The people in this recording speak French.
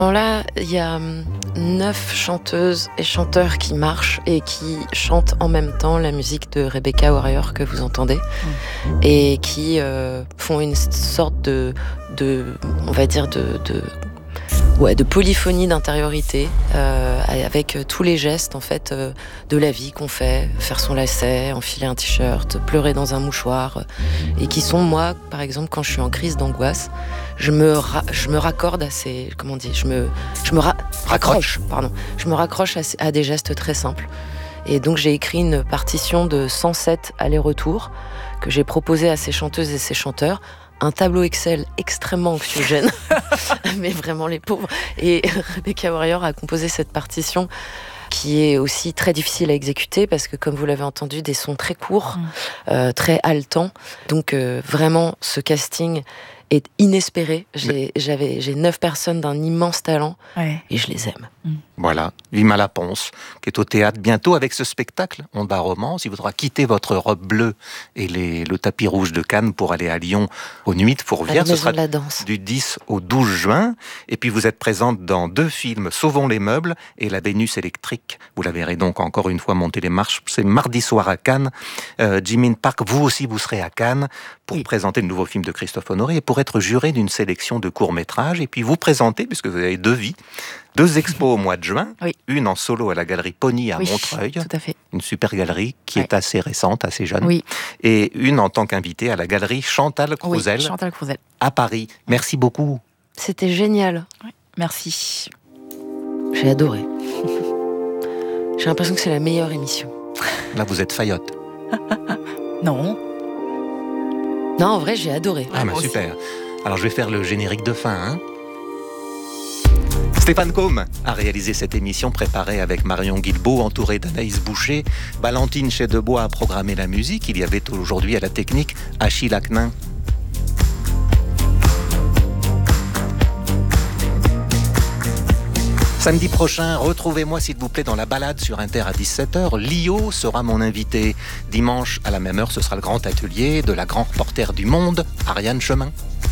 Bon là, il y a 9 chanteuses et chanteurs qui marchent et qui chantent en même temps la musique de Rebecca Warrior que vous entendez et qui font une sorte de on va dire de polyphonie d'intériorité avec tous les gestes en fait de la vie qu'on fait, faire son lacet, enfiler un t-shirt, pleurer dans un mouchoir et qui sont, moi par exemple, quand je suis en crise d'angoisse, je me raccorde à ces, comment on dit, je me raccroche à des gestes très simples. Et donc j'ai écrit une partition de 107 allers-retours que j'ai proposé à ces chanteuses et ces chanteurs. Un tableau Excel extrêmement anxiogène, mais vraiment les pauvres. Et Rebecca Warrior a composé cette partition qui est aussi très difficile à exécuter parce que, comme vous l'avez entendu, des sons très courts, très haletants. Donc vraiment, ce casting est inespéré. J'ai 9 personnes d'un immense talent et je les aime. Voilà, Vima Laponce, qui est au théâtre bientôt avec ce spectacle, Onda Romance. Il faudra quitter votre robe bleue et le tapis rouge de Cannes pour aller à Lyon aux Nuits de Fourvière. Ce sera du 10 au 12 juin. Et puis vous êtes présente dans 2 films, Sauvons les meubles et La Vénus électrique. Vous la verrez donc encore une fois monter les marches. C'est mardi soir à Cannes. Jimin Park, vous aussi vous serez à Cannes pour présenter le nouveau film de Christophe Honoré et pour être juré d'une sélection de courts-métrages. Et puis vous présentez, puisque vous avez 2 vies, 2 expos au mois de juin, une en solo à la galerie Pony à Montreuil, tout à fait. Une super galerie qui est assez récente, assez jeune, et une en tant qu'invitée à la galerie Chantal Crouzel, à Paris. Merci beaucoup. C'était génial. Merci. J'ai adoré. J'ai l'impression que c'est la meilleure émission. Là, vous êtes faillotte. Non, en vrai, j'ai adoré. Ah, bah super. Alors, je vais faire le générique de fin, Stéphane Combe a réalisé cette émission préparée avec Marion Guilbault, entourée d'Anaïs Boucher. Valentine Chedebois a programmé la musique. Il y avait aujourd'hui à la technique Achille Acnin. Samedi prochain, retrouvez-moi s'il vous plaît dans la balade sur Inter à 17h. Lio sera mon invité. Dimanche à la même heure, ce sera le grand atelier de la grand reporter du Monde, Ariane Chemin.